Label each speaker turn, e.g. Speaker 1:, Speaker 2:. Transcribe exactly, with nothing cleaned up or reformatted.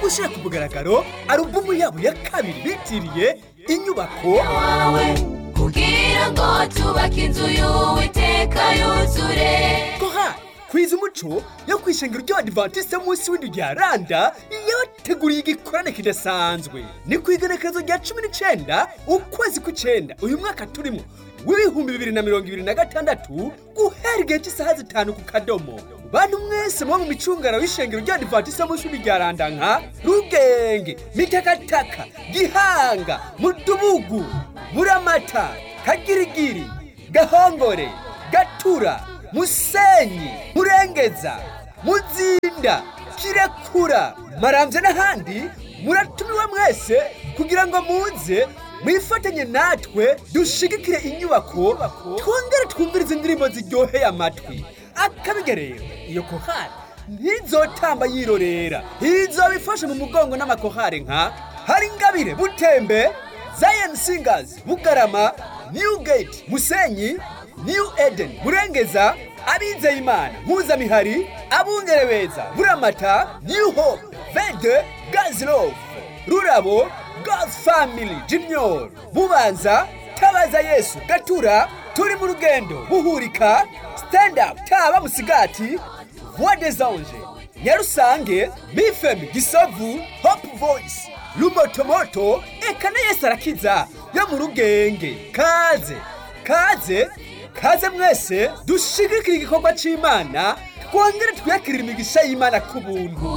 Speaker 1: gushyira ku mugaragaro alubumu yabo ya kabiri bitiriye inyubako
Speaker 2: kugira ngo tubake inzu y'Uwiteka yuzure.
Speaker 1: Koha kwiza umuco yo kwishengera ry'Abadiventiste munsi w'indwi rya Randa yateguriye igikorane kidasanzwe. Ni kwigenekerezo rya cumi n'icenda ukwezi kw'icenda uyu mwaka turimo w'ibihumbi bibiri na mirongo ibiri na gatandatu guhera igihe cy'isaha zitanu ku kadomo. Bantu mwese muba mu micungano y'ishengero ry'Abadiventiste munsi w'indwi rya Randa nka Rugenge, Mitakataka, Gihanga, Mudubugu, Muramata, Kagirigiri, Gahongore, Gatura, Musenyi, Murengeza, Muzinda, Kirekura, Maramvya n'ahandi muratumiwe mwese kugira ngo muze mwifatanye natwe dushigikire inyubako twongere twumvirize indirimbo ziryoheye amatwi. Akabigerero iyo kohari ntizotamba yirorera, izobifashe mu mugongo n'amakohari nka Haringabire, Butembe, Zion Singers, Bugarama, Newgate, Musenyi, New Eden, Murengeza, Abizeyimana, Mpuzamihari, Abungerebeza, Buramata, New Hope, Vede, God's Love, Rurabo, God's Family, Junior, Bubanza, Tabaza Yesu, Gatura, Turi mu rugendo, Buhurika, Stand Up, Taba Musigati, Voix des Anges, Nyarusange, Mifemi, Gisovu, Hope Voice, Lumotomoto, eka na Yesu arakiza yo mu Rugenge. Kaze, kaze, kaze mwese dushigikira igikorwa c'Imana twongere twiyakirira imigisha y'Imana ku buntu.